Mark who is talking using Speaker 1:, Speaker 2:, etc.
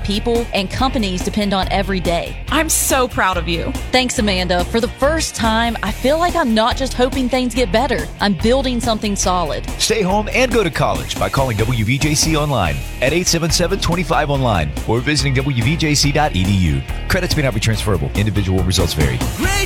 Speaker 1: people and companies depend on every day.
Speaker 2: I'm so proud of you.
Speaker 1: Thanks, Amanda. For the first time, I feel like I'm not just hoping things get better. I'm building something solid.
Speaker 3: Stay home and go to college by calling WVJC online at 877-25-ONLINE or visiting WVJC.edu. Credits may not be transferable. Individual results vary.